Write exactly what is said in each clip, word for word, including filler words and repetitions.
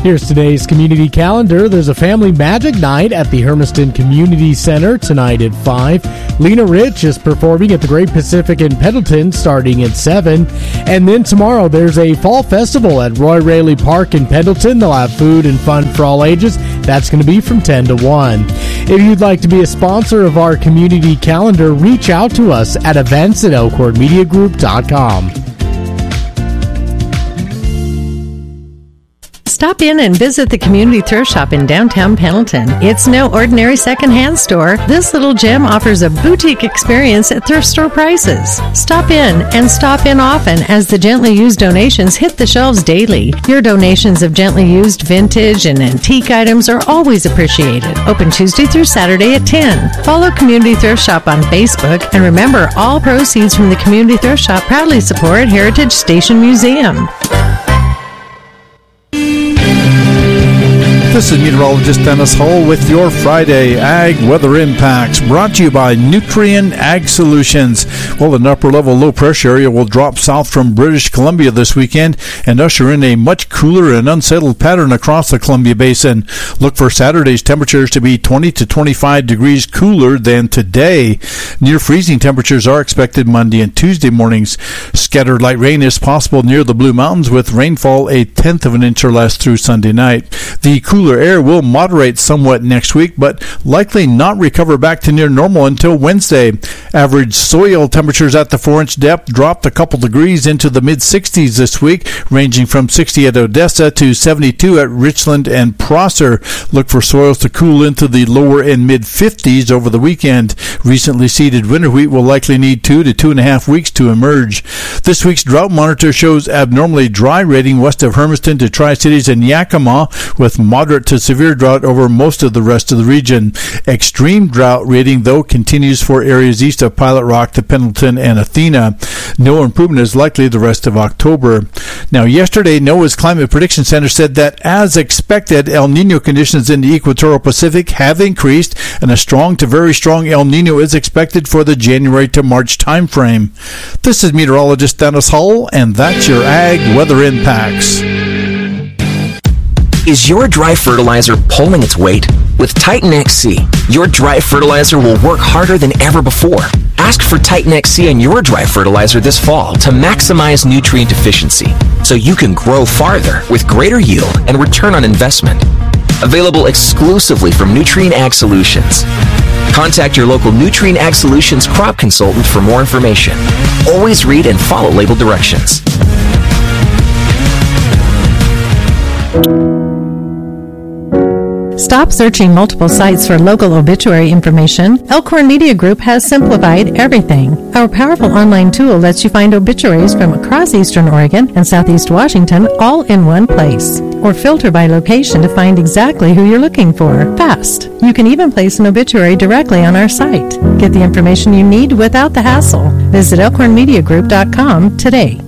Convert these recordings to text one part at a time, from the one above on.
Here's today's community calendar. There's a family magic night at the Hermiston Community Center tonight at five. Lena Rich is performing at the Great Pacific in Pendleton starting at seven. And then tomorrow there's a fall festival at Roy Raley Park in Pendleton. They'll have food and fun for all ages. That's going to be from ten to one. If you'd like to be a sponsor of our community calendar, reach out to us at events at elkhorn media group dot com. Stop in and visit the Community Thrift Shop in downtown Pendleton. It's no ordinary secondhand store. This little gem offers a boutique experience at thrift store prices. Stop in and stop in often as the gently used donations hit the shelves daily. Your donations of gently used vintage and antique items are always appreciated. Open Tuesday through Saturday at ten. Follow Community Thrift Shop on Facebook, and remember, all proceeds from the Community Thrift Shop proudly support Heritage Station Museum. This is meteorologist Dennis Hull with your Friday Ag Weather Impacts, brought to you by Nutrien Ag Solutions. Well, an upper-level low-pressure area will drop south from British Columbia this weekend and usher in a much cooler and unsettled pattern across the Columbia Basin. Look for Saturday's temperatures to be twenty to twenty-five degrees cooler than today. Near freezing temperatures are expected Monday and Tuesday mornings. Scattered light rain is possible near the Blue Mountains, with rainfall a tenth of an inch or less through Sunday night. The cooler air will moderate somewhat next week, but likely not recover back to near normal until Wednesday. Average soil temperatures at the four-inch depth dropped a couple degrees into the mid-sixties this week, ranging from sixty at Odessa to seventy-two at Richland and Prosser. Look for soils to cool into the lower and mid-fifties over the weekend. Recently seeded winter wheat will likely need two to two and a half weeks to emerge. This week's drought monitor shows abnormally dry rating west of Hermiston to Tri-Cities and Yakima, with moderate to severe drought over most of the rest of the region. Extreme drought rating, though, continues for areas east of Pilot Rock to Pendleton and Athena. No improvement is likely the rest of October. Now, yesterday, NOAA's Climate Prediction Center said that, as expected, El Nino conditions in the equatorial Pacific have increased, and a strong to very strong El Nino is expected for the January to March timeframe. This is meteorologist Dennis Hull, and that's your Ag Weather Impacts. Is your dry fertilizer pulling its weight? With Titan X C, your dry fertilizer will work harder than ever before. Ask for Titan X C in your dry fertilizer this fall to maximize nutrient efficiency, so you can grow farther with greater yield and return on investment. Available exclusively from Nutrien Ag Solutions. Contact your local Nutrien Ag Solutions crop consultant for more information. Always read and follow label directions. Stop searching multiple sites for local obituary information. Elkhorn Media Group has simplified everything. Our powerful online tool lets you find obituaries from across Eastern Oregon and Southeast Washington all in one place. Or filter by location to find exactly who you're looking for. Fast. You can even place an obituary directly on our site. Get the information you need without the hassle. Visit elkhorn media group dot com today.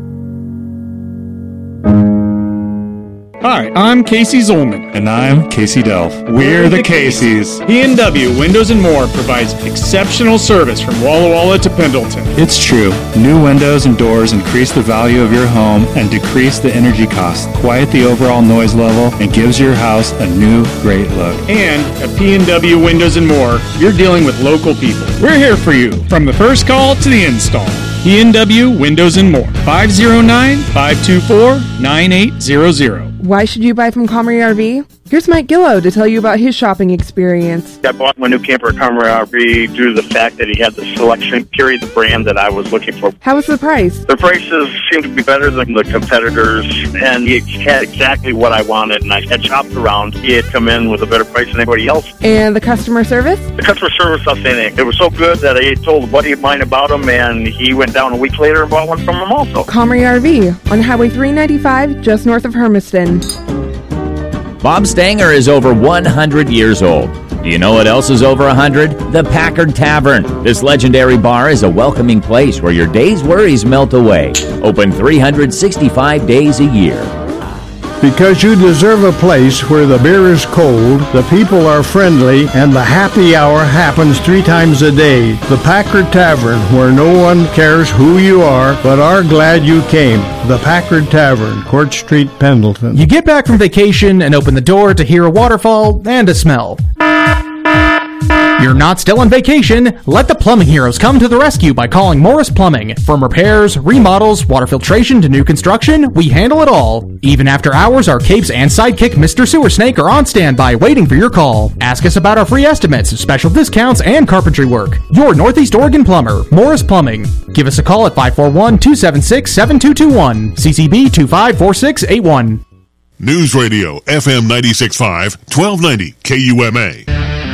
Hi, I'm Casey Zolman. And I'm Casey Delph. We're the Caseys. P and W Windows and More provides exceptional service from Walla Walla to Pendleton. It's true. New windows and doors increase the value of your home and decrease the energy cost, quiet the overall noise level, and gives your house a new, great look. And at P and W Windows and More, you're dealing with local people. We're here for you, from the first call to the install. P and W Windows and More. five oh nine, five two four, nine eight zero zero. Why should you buy from Comrie R V? Here's Mike Gillow to tell you about his shopping experience. I bought my new camper at Comrie R V due to the fact that he had the selection, period, the brand that I was looking for. How was the price? The prices seemed to be better than the competitors, and he had exactly what I wanted, and I had shopped around. He had come in with a better price than anybody else. And the customer service? The customer service, outstanding. It was so good that I told a buddy of mine about him, and he went down a week later and bought one from him also. Comrie R V on Highway three ninety-five, just north of Hermiston. Bob Stanger is over one hundred years old. Do you know what else is over one hundred? The Packard Tavern. This legendary bar is a welcoming place where your day's worries melt away. Open three hundred sixty-five days a year. because you deserve a place where the beer is cold, the people are friendly, and the happy hour happens three times a day. The Packard Tavern, where no one cares who you are, but are glad you came. The Packard Tavern, Court Street, Pendleton. You get back from vacation and open the door to hear a waterfall and a smell. You're not still on vacation. Let the plumbing heroes come to the rescue by calling Morris Plumbing. From repairs, remodels, water filtration to new construction, we handle it all. Even after hours, our capes and sidekick Mister Sewer Snake are on standby waiting for your call. Ask us about our free estimates, special discounts, and carpentry work. Your Northeast Oregon plumber, Morris Plumbing. Give us a call at five four one, two seven six, seven two two one. C C B two five four six eight one. News Radio, F M ninety-six point five, twelve ninety K U M A.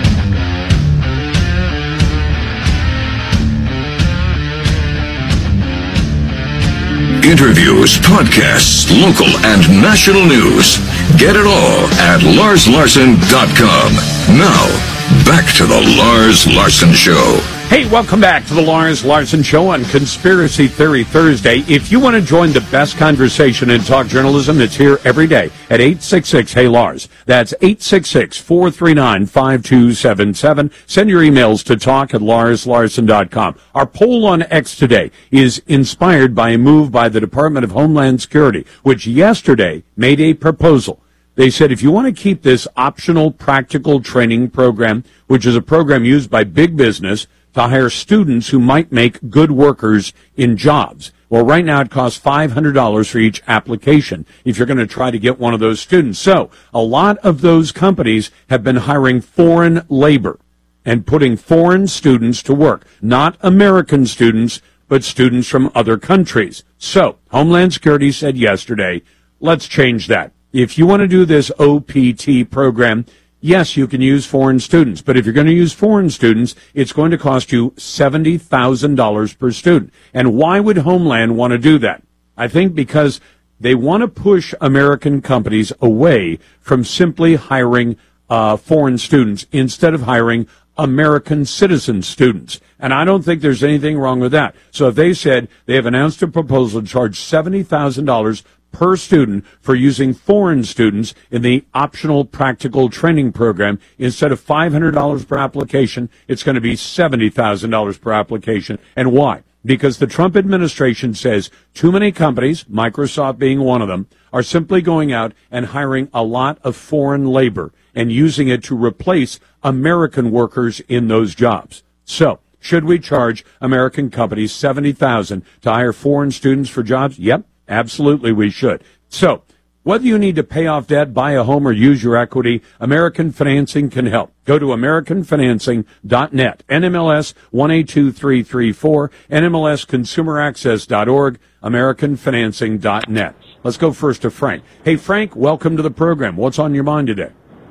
Interviews, podcasts, local and national news. Get it all at lars larson dot com. Now, back to the Lars Larson Show. Hey, welcome back to the Lars Larson Show on Conspiracy Theory Thursday. If you want to join the best conversation in talk journalism, it's here every day at eight six six, hey Lars. That's eight six six, four three nine, five two seven seven. Send your emails to talk at lars larson dot com. Our poll on X today is inspired by a move by the Department of Homeland Security, which yesterday made a proposal. They said if you want to keep this optional practical training program, which is a program used by big business to hire students who might make good workers in jobs. Well, right now it costs five hundred dollars for each application if you're going to try to get one of those students. So a lot of those companies have been hiring foreign labor and putting foreign students to work, not American students, but students from other countries. So Homeland Security said yesterday, let's change that. If you want to do this O P T program, yes, you can use foreign students, but if you're going to use foreign students, it's going to cost you seventy thousand dollars per student. And why would Homeland want to do that? I think because they want to push American companies away from simply hiring uh, foreign students instead of hiring American citizen students. And I don't think there's anything wrong with that. So if they said they have announced a proposal to charge seventy thousand dollars per student for using foreign students in the optional practical training program, instead of five hundred dollars per application, it's going to be seventy thousand dollars per application. And why? Because the Trump administration says too many companies, Microsoft being one of them, are simply going out and hiring a lot of foreign labor and using it to replace American workers in those jobs. So, should we charge American companies seventy thousand dollars to hire foreign students for jobs? Yep. Absolutely, we should. So, whether you need to pay off debt, buy a home, or use your equity, American Financing can help. Go to american financing dot net, N M L S one eight two three three four, N M L S consumer access dot org, american financing dot net. Let's go first to Frank. Hey, Frank, welcome to the program. What's on your mind today?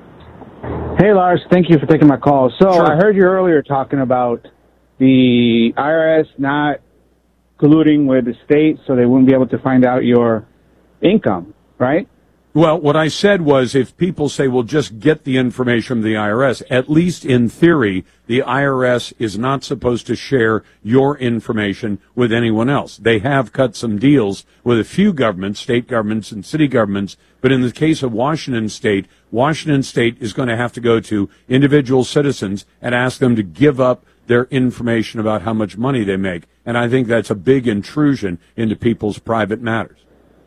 Hey, Lars. Thank you for taking my call. So, Sure. I heard you earlier talking about the I R S not colluding with the state so they wouldn't be able to find out your income, right? Well, what I said was if people say, well, just get the information from the I R S, at least in theory, the I R S is not supposed to share your information with anyone else. They have cut some deals with a few governments, state governments and city governments, but in the case of Washington State, Washington State is going to have to go to individual citizens and ask them to give up their information about how much money they make. And I think that's a big intrusion into people's private matters.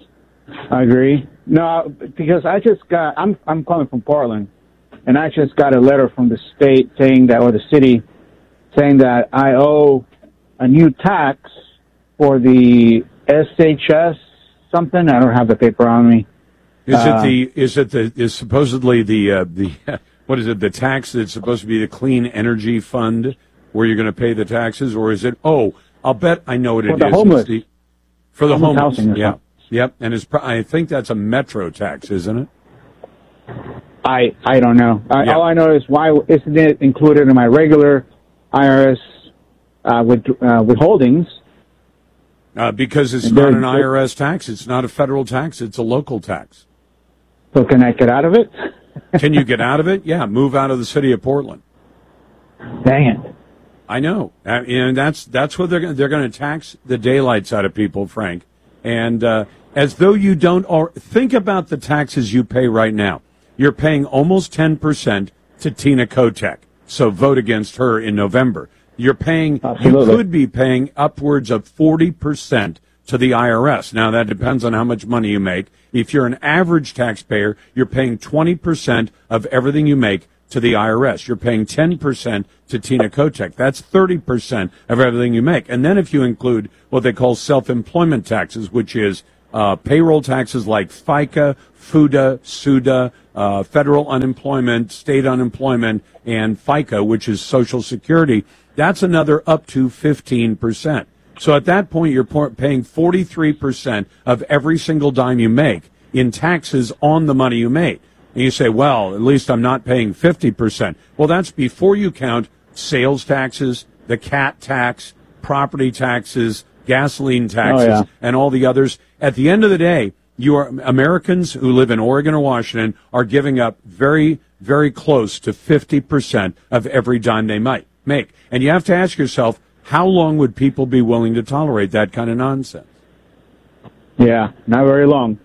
I agree. No, because I just got, I'm I'm calling from Portland, and I just got a letter from the state saying that, or the city, saying that I owe a new tax for the S H S something. I don't have the paper on me. Is Uh, it the, is it the, is supposedly the, uh, the, what is it, the tax that's supposed to be the Clean Energy Fund where you're going to pay the taxes, or is it, oh, I'll bet I know what it For is. the It's homeless. the- for the Homeless homeless, housing or yeah. something. Yep, and it's, pro- I think that's a metro tax, isn't it? I I don't know. I, Yeah. All I know is why isn't it included in my regular I R S uh, with uh, withholdings? Uh, because it's And not then- an I R S tax. It's not a federal tax. It's a local tax. So can I get out of it? Can you get out of it? Yeah, move out of the city of Portland. Dang it. I know, uh, and that's that's what they're gonna, they're going to tax the daylights out of people, Frank. And uh, as though you don't, or think about the taxes you pay right now. You're paying almost ten percent to Tina Kotek. So vote against her in November. You're paying, Absolutely. you could be paying upwards of forty percent to the I R S. Now, that depends on how much money you make. If you're an average taxpayer, you're paying twenty percent of everything you make to the I R S. You're paying ten percent to Tina Kotek. That's thirty percent of everything you make. And then if you include what they call self-employment taxes, which is uh, payroll taxes like FICA, FUTA, SUDA, uh, federal unemployment, state unemployment, and FICA, which is Social Security, that's another up to fifteen percent. So at that point, you're paying forty-three percent of every single dime you make in taxes on the money you made. And you say, well, at least I'm not paying fifty percent. Well, that's before you count sales taxes, the C A T tax, property taxes, gasoline taxes, Oh, yeah. and all the others. At the end of the day, you are, Americans who live in Oregon or Washington are giving up very, very close to fifty percent of every dime they might make. And you have to ask yourself, how long would people be willing to tolerate that kind of nonsense? Yeah, not very long.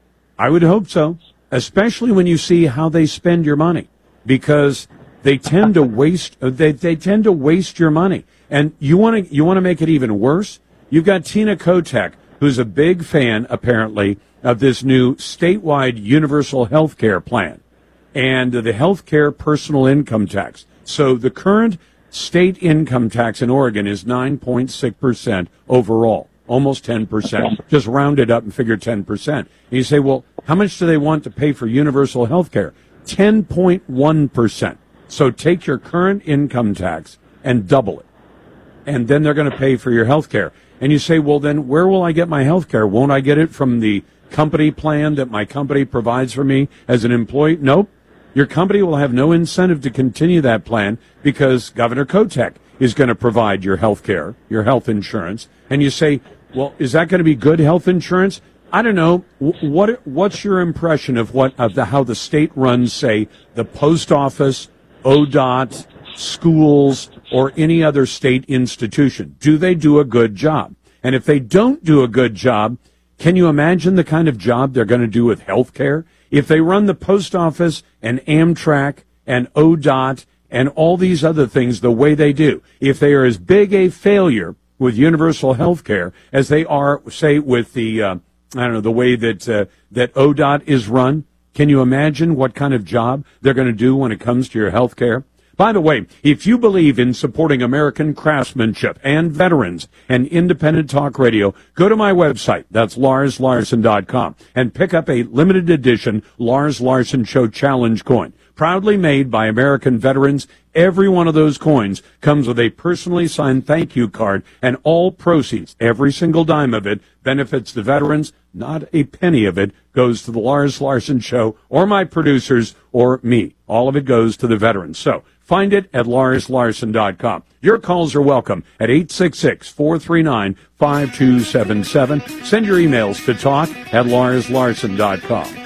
I would hope so, especially when you see how they spend your money, because they tend to waste. They they tend to waste your money, and you want to you want to make it even worse. You've got Tina Kotek, who's a big fan, apparently, of this new statewide universal health care plan and the health care personal income tax. So the current state income tax in Oregon is nine point six percent overall, almost ten percent. Just round it up and figure ten percent. And you say, well, how much do they want to pay for universal health care? ten point one percent. So take your current income tax and double it. And then they're going to pay for your health care. And you say, well, then where will I get my health care? Won't I get it from the company plan that my company provides for me as an employee? Nope. Your company will have no incentive to continue that plan because Governor Kotek is going to provide your health care, your health insurance. And you say, well, is that going to be good health insurance? I don't know. What What's your impression of what of the how the state runs, say, the post office, O D O T, schools, or any other state institution? Do they do a good job? And if they don't do a good job, can you imagine the kind of job they're going to do with health care? If they run the post office and Amtrak and O D O T and all these other things the way they do, if they are as big a failure with universal health care as they are, say, with the, uh, I don't know, the way that, uh, that O D O T is run, can you imagine what kind of job they're going to do when it comes to your health care? By the way, if you believe in supporting American craftsmanship and veterans and independent talk radio, go to my website, that's Lars Larson dot com, and pick up a limited edition Lars Larson Show Challenge coin. Proudly made by American veterans, every one of those coins comes with a personally signed thank you card, and all proceeds, every single dime of it, benefits the veterans. Not a penny of it goes to the Lars Larson Show or my producers or me. All of it goes to the veterans. So find it at Lars Larson dot com. Your calls are welcome at eight six six, four three nine, five two seven seven. Send your emails to talk at Lars Larson dot com.